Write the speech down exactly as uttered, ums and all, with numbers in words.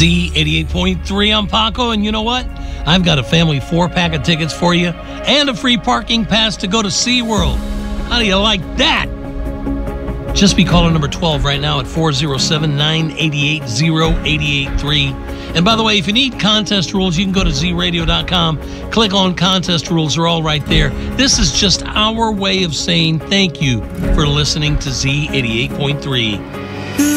Z eighty-eight point three, I'm Paco, and you know what? I've got a family four-pack of tickets for you and a free parking pass to go to SeaWorld. How do you like that? Just be caller number twelve right now at four oh seven, nine eight eight, oh eight eight three. And by the way, if you need contest rules, you can go to z radio dot com, click on contest rules. They're all right there. This is just our way of saying thank you for listening to Z eighty-eight point three.